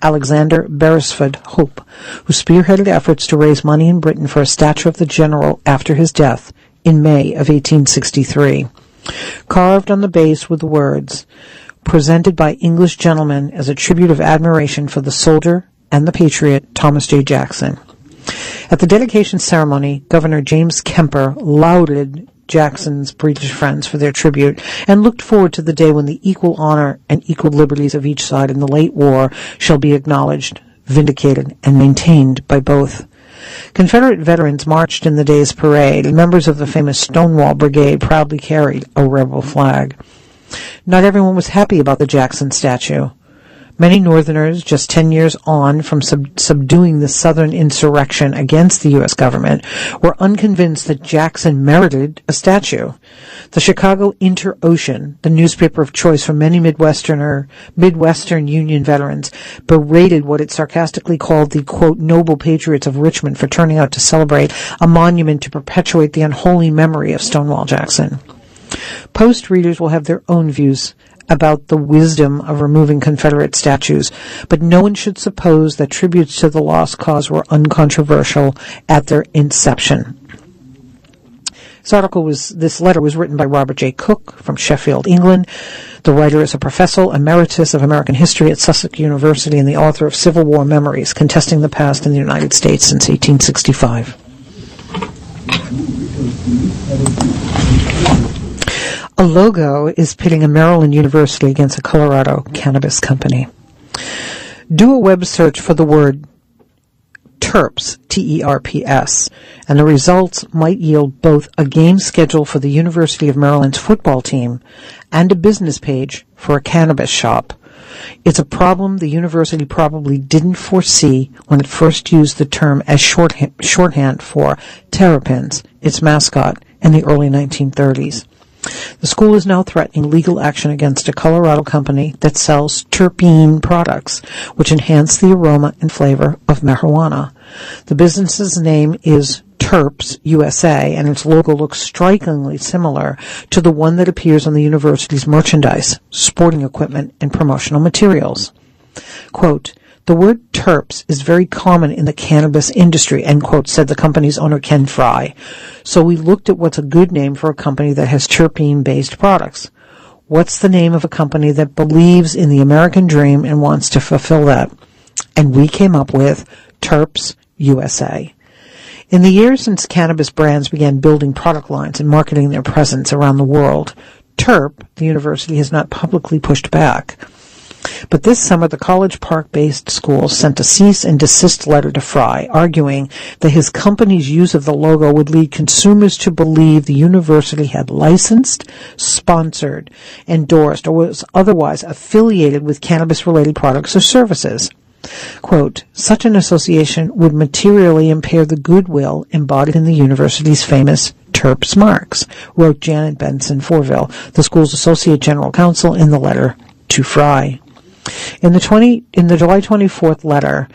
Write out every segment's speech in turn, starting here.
Alexander Beresford Hope, who spearheaded efforts to raise money in Britain for a statue of the general after his death in May of 1863. Carved on the base were the words, "Presented by English gentlemen as a tribute of admiration for the soldier and the patriot Thomas J. Jackson." At the dedication ceremony, Governor James Kemper lauded Jackson's British friends for their tribute and looked forward to the day when the equal honor and equal liberties of each side in the late war shall be acknowledged, vindicated, and maintained by both. Confederate veterans marched in the day's parade, and members of the famous Stonewall Brigade proudly carried a rebel flag. Not everyone was happy about the Jackson statue. Many Northerners, just 10 years on from subduing the Southern insurrection against the U.S. government, were unconvinced that Jackson merited a statue. The Chicago Inter-Ocean, the newspaper of choice for many Midwestern Union veterans, berated what it sarcastically called the, quote, noble patriots of Richmond for turning out to celebrate a monument to perpetuate the unholy memory of Stonewall Jackson. Post readers will have their own views about the wisdom of removing Confederate statues, but no one should suppose that tributes to the lost cause were uncontroversial at their inception. This letter was written by Robert J. Cook from Sheffield, England. The writer is a professor emeritus of American history at Sussex University and the author of Civil War Memories, Contesting the Past in the United States since 1865. A logo is pitting a Maryland university against a Colorado cannabis company. Do a web search for the word TERPS, T-E-R-P-S, and the results might yield both a game schedule for the University of Maryland's football team and a business page for a cannabis shop. It's a problem the university probably didn't foresee when it first used the term as shorthand for Terrapins, its mascot, in the early 1930s. The school is now threatening legal action against a Colorado company that sells terpene products, which enhance the aroma and flavor of marijuana. The business's name is Terps USA, and its logo looks strikingly similar to the one that appears on the university's merchandise, sporting equipment, and promotional materials. Quote, "The word terps is very common in the cannabis industry," end quote, said the company's owner Ken Fry. "So we looked at what's a good name for a company that has terpene-based products. What's the name of a company that believes in the American dream and wants to fulfill that? And we came up with Terps USA." In the years since cannabis brands began building product lines and marketing their presence around the world, Terp, the university, has not publicly pushed back. But this summer, the College Park-based school sent a cease and desist letter to Fry, arguing that his company's use of the logo would lead consumers to believe the university had licensed, sponsored, endorsed, or was otherwise affiliated with cannabis-related products or services. Quote, "Such an association would materially impair the goodwill embodied in the university's famous Terps marks," wrote Janet Benson Forville, the school's associate general counsel, in the letter to Fry. In the July 24th letter,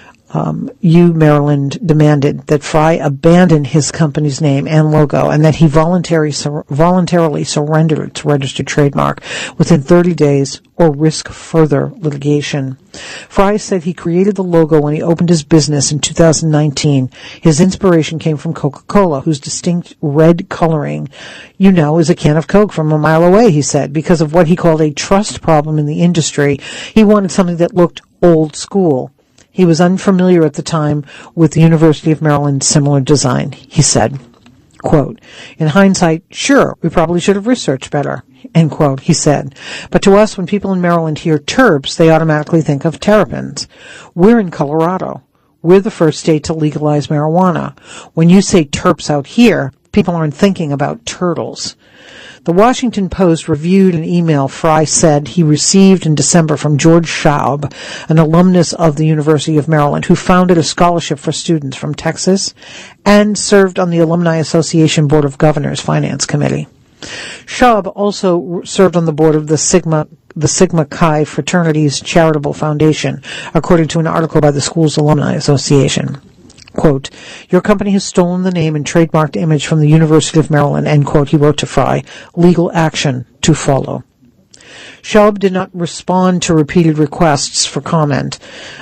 Maryland demanded that Fry abandon his company's name and logo and that he voluntarily surrender its registered trademark within 30 days or risk further litigation. Fry said he created the logo when he opened his business in 2019. His inspiration came from Coca-Cola, whose distinct red coloring, is a can of Coke from a mile away, he said. Because of what he called a trust problem in the industry, he wanted something that looked old school. He was unfamiliar at the time with the University of Maryland's similar design, he said. Quote, "In hindsight, sure, we probably should have researched better," end quote, he said. "But to us, when people in Maryland hear Terps, they automatically think of terrapins. We're in Colorado. We're the first state to legalize marijuana. When you say Terps out here, people aren't thinking about turtles." The Washington Post reviewed an email Fry said he received in December from George Schaub, an alumnus of the University of Maryland, who founded a scholarship for students from Texas and served on the Alumni Association Board of Governors Finance Committee. Schaub also served on the board of the Sigma Chi Fraternity's Charitable Foundation, according to an article by the school's Alumni Association. Quote, "Your company has stolen the name and trademarked image from the University of Maryland," end quote, he wrote to Fry. "Legal action to follow." Schaub did not respond to repeated requests for comment.